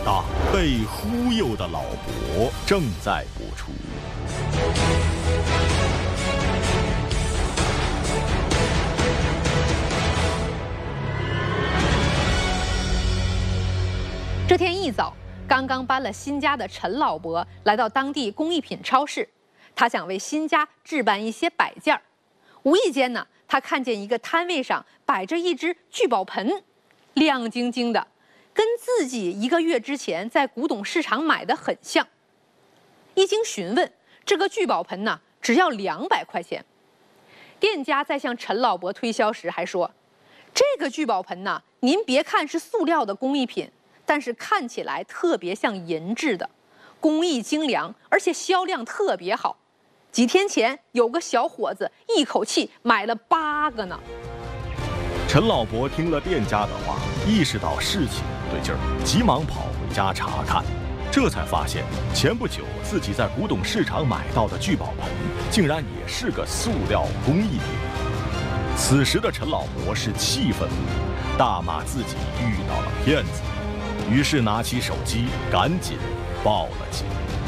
的被忽悠的老伯正在播出。 这天一早，刚刚搬了新家的陈老伯来到当地工艺品超市，他想为新家置办一些摆件儿。无意间呢，他看见一个摊位上摆着一只聚宝盆，亮晶晶的，跟自己1个月之前在古董市场买的很像。一经询问，这个聚宝盆呢，只要200块钱。店家在向陈老伯推销时还说，这个聚宝盆呢，您别看是塑料的工艺品，但是看起来特别像银质的，工艺精良，而且销量特别好。几天前有个小伙子一口气买了8个呢。 陈老伯听了店家的话，意识到事情不对劲儿，急忙跑回家查看，这才发现前不久自己在古董市场买到的聚宝盆，竟然也是个塑料工艺品。此时的陈老伯是气愤不已，大骂自己遇到了骗子，于是拿起手机赶紧报了警。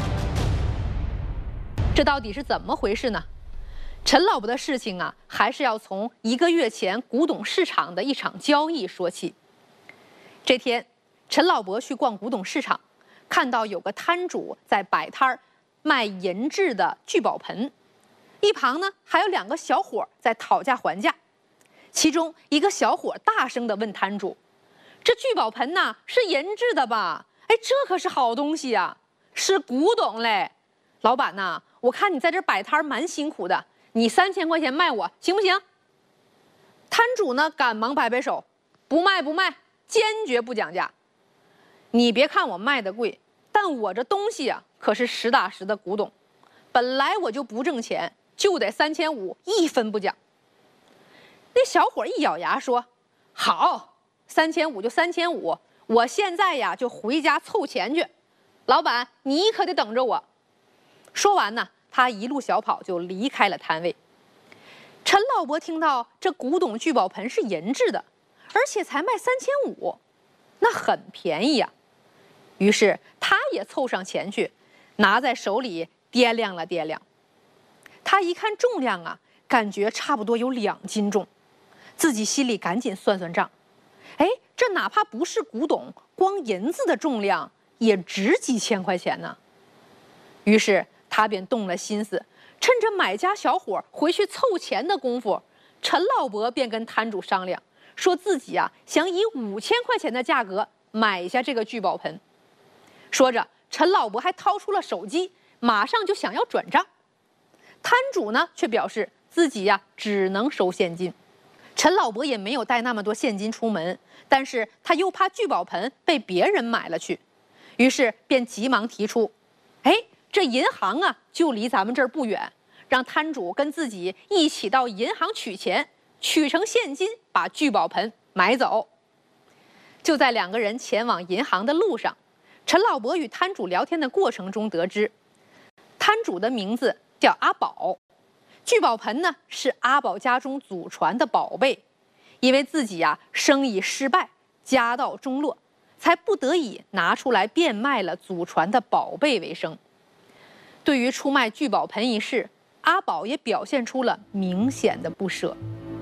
这到底是怎么回事呢？陈老伯的事情啊，还是要从1个月前古董市场的一场交易说起。这天，陈老伯去逛古董市场，看到有个摊主在摆摊儿卖银质的聚宝盆，一旁呢还有2个小伙在讨价还价。其中一个小伙大声地问摊主：“这聚宝盆呐，是银质的吧？哎，这可是好东西啊，是古董嘞！老板呐，我看你在这摆摊蛮辛苦的，你3000块钱卖我行不行？”摊主呢赶忙摆摆手：“不卖不卖，坚决不讲价。你别看我卖的贵，但我这东西啊可是实打实的古董，本来我就不挣钱，就得3500，一分不讲。”那小伙一咬牙说：“好，3500就3500，我现在呀就回家凑钱去。老板，你可得等着我。”说完呢，他一路小跑就离开了摊位。陈老伯听到这古董聚宝盆是银质的，而且才卖3500，那很便宜呀。于是他也凑上前去，拿在手里掂量了掂量。他一看重量啊，感觉差不多有2斤重，自己心里赶紧算算账。哎，这哪怕不是古董，光银子的重量也值几千块钱呢。于是他便动了心思，趁着买家小伙回去凑钱的功夫，陈老伯便跟摊主商量，说自己啊想以5000块钱的价格买下这个聚宝盆。说着，陈老伯还掏出了手机，马上就想要转账。摊主呢却表示自己呀只能收现金。陈老伯也没有带那么多现金出门，但是他又怕聚宝盆被别人买了去，于是便急忙提出：“哎，这银行啊就离咱们这儿不远，让摊主跟自己一起到银行取钱，取成现金把聚宝盆买走。”就在2个人前往银行的路上，陈老伯与摊主聊天的过程中得知，摊主的名字叫阿宝，聚宝盆呢是阿宝家中祖传的宝贝，因为自己呀生意失败，家道中落，才不得已拿出来变卖了祖传的宝贝为生。对于出卖聚宝盆一事，阿宝也表现出了明显的不舍。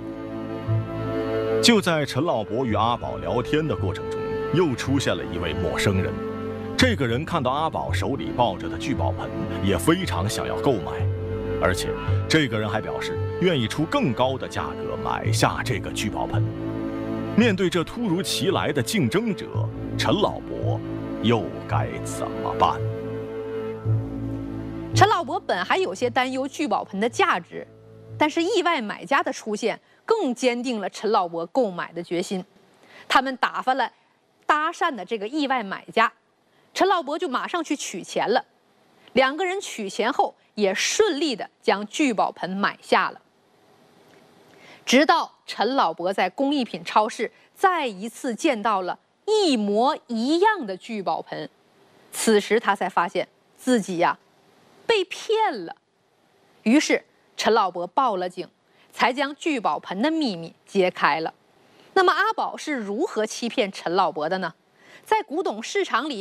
就在陈老伯与阿宝聊天的过程中，又出现了一位陌生人。这个人看到阿宝手里抱着的聚宝盆，也非常想要购买，而且这个人还表示愿意出更高的价格买下这个聚宝盆。面对这突如其来的竞争者，陈老伯又该怎么办？ 陈老伯本还有些担忧聚宝盆的价值，但是意外买家的出现更坚定了陈老伯购买的决心。他们打发了搭讪的这个意外买家，陈老伯就马上去取钱了。2个人取钱后，也顺利地将聚宝盆买下了。直到陈老伯在工艺品超市再一次见到了一模一样的聚宝盆，此时他才发现自己呀被骗了。于是陈老伯报了警，才将聚宝盆的秘密揭开了。那么阿宝是如何欺骗陈老伯的呢？在古董市场里